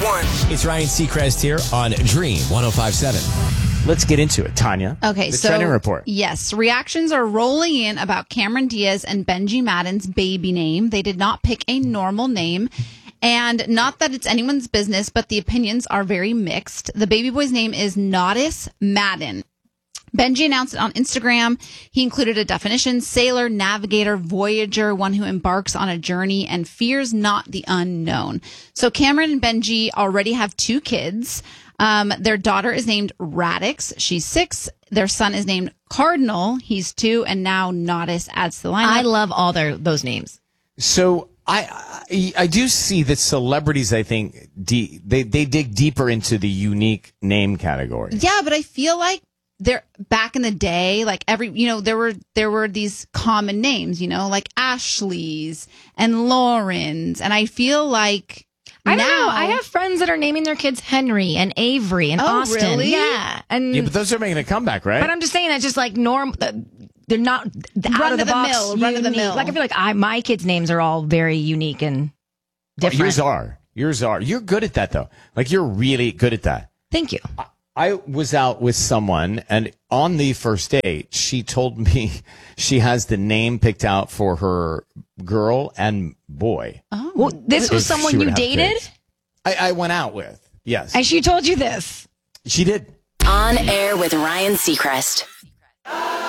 one. It's Ryan Seacrest here on Dream 105.7. Let's get into it, Tanya. Okay, the so trending report. Yes, reactions are rolling in about Cameron Diaz and Benji Madden's baby name. They did not pick a normal name. And not that it's anyone's business, but the opinions are very mixed. The baby boy's name is Nodis Madden. Benji announced it on Instagram. He included a definition: sailor, navigator, voyager, one who embarks on a journey and fears not the unknown. So Cameron and Benji already have 2 kids. Their daughter is named Radix. She's 6. Their son is named Cardinal. He's 2. And now Nodis adds to the lineup. I love all those names. So I do see that celebrities, I think, they dig deeper into the unique name category. Yeah, but I feel like they're back in the day, like there were these common names, like Ashley's and Lauren's, and I feel like I don't know. I have friends that are naming their kids Henry and Avery and Austin. Really? Yeah, but those are making a comeback, right? But I'm just saying, it's just like they're not out of the box. Run of the mill. Like I feel like my kids' names are all very unique and different. Yours are. You're good at that, though. Like, you're really good at that. Thank you. I was out with someone, and on the first date, she told me she has the name picked out for her girl and boy. Oh. Well, this was someone you dated? I went out with, yes. And she told you this? She did. On air with Ryan Seacrest.